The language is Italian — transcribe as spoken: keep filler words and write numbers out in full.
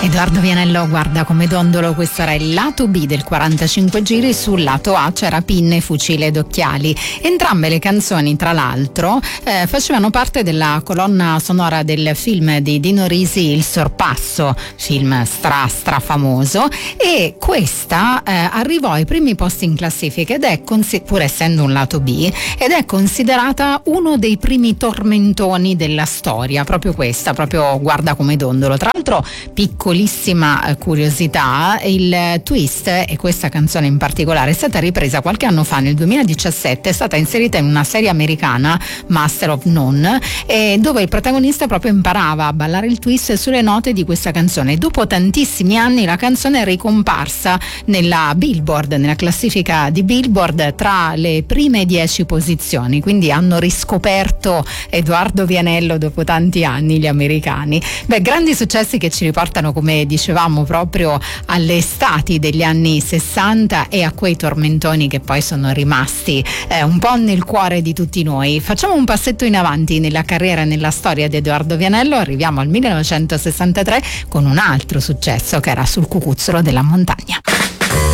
Edoardo Vianello, guarda come dondolo. Questo era il lato B del quarantacinque giri. Sul lato A c'era Pinne, Fucile ed Occhiali. Entrambe le canzoni, tra l'altro, eh, facevano parte della colonna sonora del film di Dino Risi Il Sorpasso, film stra stra famoso, e questa eh, arrivò ai primi posti in classifica ed è, consi- pur essendo un lato B, ed è considerata uno dei primi tormentoni della storia, proprio questa, proprio guarda come dondolo. Tra l'altro, piccolo Piccolissima curiosità, il twist, e questa canzone in particolare, è stata ripresa qualche anno fa, nel duemiladiciassette, è stata inserita in una serie americana, Master of None, e dove il protagonista proprio imparava a ballare il twist sulle note di questa canzone. Dopo tantissimi anni la canzone è ricomparsa nella Billboard, nella classifica di Billboard, tra le prime dieci posizioni, quindi hanno riscoperto Edoardo Vianello dopo tanti anni gli americani. Beh, grandi successi che ci riportano, come dicevamo, proprio alle estati degli anni sessanta e a quei tormentoni che poi sono rimasti eh, un po' nel cuore di tutti noi. Facciamo un passetto in avanti nella carriera e nella storia di Edoardo Vianello. Arriviamo al millenovecentosessantatré con un altro successo che era Sul cucuzzolo della montagna.